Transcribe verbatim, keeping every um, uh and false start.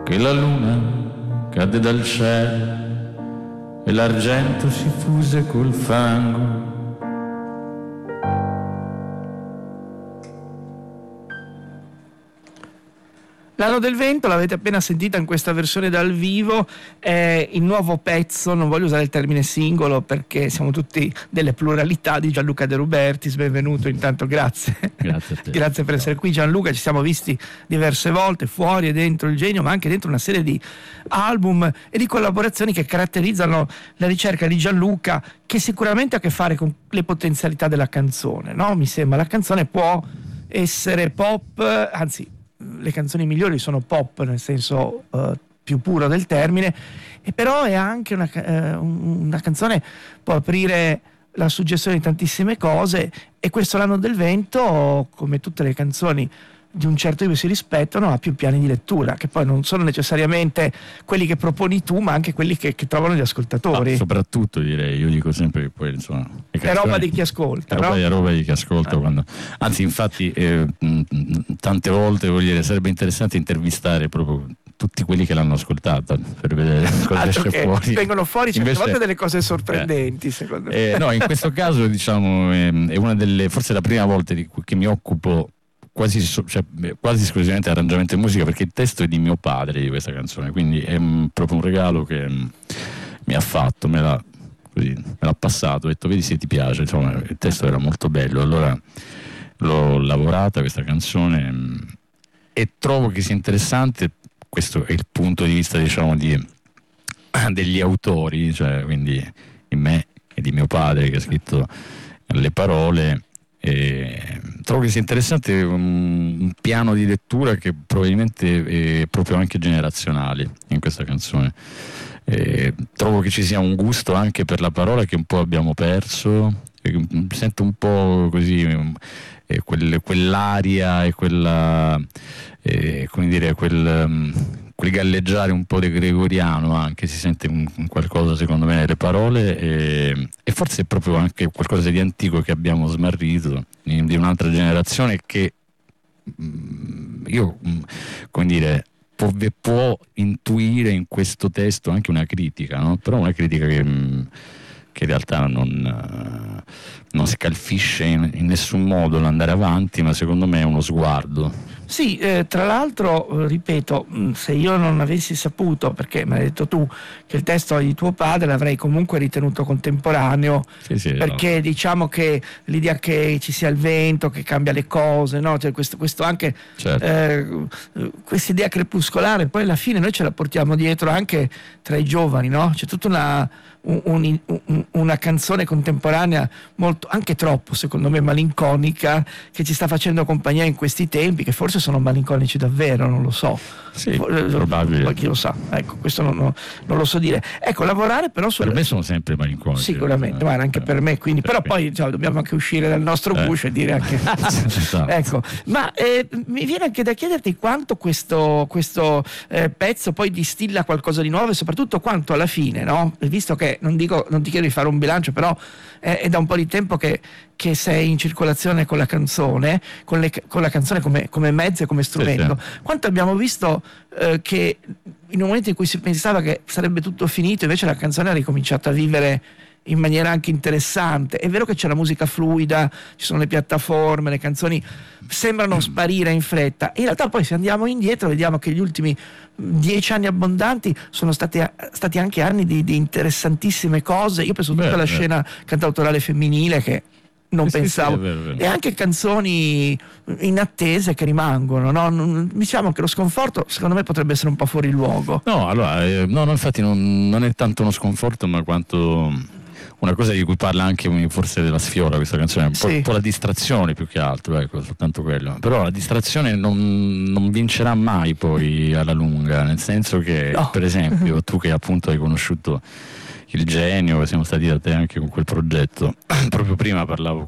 che la luna cadde dal cielo e l'argento si fuse col fango. L'anno del vento l'avete appena sentita in questa versione dal vivo, è il nuovo pezzo, non voglio usare il termine singolo perché siamo tutti delle pluralità, di Gianluca De Rubertis. Benvenuto intanto, grazie. Grazie a te. Grazie per essere qui Gianluca, ci siamo visti diverse volte fuori e dentro il Genio, ma anche dentro una serie di album e di collaborazioni che caratterizzano la ricerca di Gianluca, che sicuramente ha a che fare con le potenzialità della canzone, no? Mi sembra la canzone può essere pop, anzi le canzoni migliori sono pop nel senso uh, più puro del termine, e però è anche una, uh, una canzone può aprire la suggestione di tantissime cose, e questo L'anno del vento, come tutte le canzoni di un certo tipo si rispettano, ha più piani di lettura, che poi non sono necessariamente quelli che proponi tu, ma anche quelli che, che trovano gli ascoltatori. Ah, soprattutto direi, io dico sempre che poi insomma è roba di chi ascolta, è roba, no? è roba di chi ascolta, eh. quando... anzi infatti eh, tante volte voglio dire, sarebbe interessante intervistare proprio tutti quelli che l'hanno ascoltata per vedere cosa esce fuori. Vengono fuori certe Invece, volte delle cose sorprendenti, eh, secondo me. Eh, no, in questo caso diciamo è una delle, forse la prima volta di cui che mi occupo quasi, cioè, quasi esclusivamente arrangiamento e musica, perché il testo è di mio padre di questa canzone, quindi è um, proprio un regalo che um, mi ha fatto, me l'ha, così, me l'ha passato, ho detto vedi se ti piace, insomma il testo era molto bello, allora l'ho lavorata questa canzone um, e trovo che sia interessante, questo è il punto di vista diciamo di, degli autori, cioè quindi di me e di mio padre che ha scritto le parole. E trovo che sia interessante un, un piano di lettura che probabilmente è proprio anche generazionale in questa canzone. E trovo che ci sia un gusto anche per la parola che un po' abbiamo perso, e sento un po' così eh, quel, quell'aria e quella eh, come dire quel um, quel galleggiare un po' di gregoriano, anche si sente un, un qualcosa secondo me nelle parole, e, e forse è proprio anche qualcosa di antico che abbiamo smarrito, in, di un'altra generazione che mh, io mh, come dire può, può intuire in questo testo anche una critica, no? Però una critica che, mh, che in realtà non, uh, non scalfisce in, in nessun modo l'andare avanti, ma secondo me è uno sguardo. Sì, eh, tra l'altro, ripeto, se io non avessi saputo, perché mi hai detto tu che il testo è di tuo padre, l'avrei comunque ritenuto contemporaneo, sì, sì, perché no. Diciamo che l'idea che ci sia il vento che cambia le cose, no? Cioè questo, questo anche certo. eh, questa idea crepuscolare, poi alla fine noi ce la portiamo dietro anche tra i giovani, no? C'è tutta una Un, un, una canzone contemporanea molto, anche troppo secondo me malinconica, che ci sta facendo compagnia in questi tempi, che forse sono malinconici davvero, non lo so. Sì, probabile. Poi chi lo sa, ecco, questo non, non, non lo so dire. Ecco, lavorare però su... Per me sono sempre malinconici. Sicuramente, ma anche eh, per me, quindi, per però me. Poi cioè, dobbiamo anche uscire dal nostro eh. guscio e dire anche... esatto. Ecco, ma eh, mi viene anche da chiederti quanto questo, questo eh, pezzo poi distilla qualcosa di nuovo, e soprattutto quanto alla fine, no? Visto che non dico, non ti chiedo di fare un bilancio, però è, è da un po' di tempo che, che sei in circolazione con la canzone, con, le, con la canzone come, come mezzo e come strumento. Sì, sì. Quanto abbiamo visto eh, che in un momento in cui si pensava che sarebbe tutto finito, invece la canzone ha ricominciato a vivere in maniera anche interessante. È vero che c'è la musica fluida, ci sono le piattaforme, le canzoni sembrano sparire in fretta, in realtà poi se andiamo indietro vediamo che gli ultimi dieci anni abbondanti sono stati, stati anche anni di, di interessantissime cose. Io penso tutta la scena cantautorale femminile che non sì, pensavo, sì, sì, è vero, è vero. E anche canzoni inattese che rimangono, no? Diciamo che lo sconforto secondo me potrebbe essere un po' fuori luogo. No, allora, eh, no, no, infatti non, non è tanto uno sconforto, ma quanto una cosa di cui parla anche forse della Sfiora questa canzone, un po', sì. un po' la distrazione più che altro, ecco, soltanto quello. Però la distrazione non, non vincerà mai poi alla lunga, nel senso che no. Per esempio tu che appunto hai conosciuto il Genio, siamo stati da te anche con quel progetto, proprio prima parlavo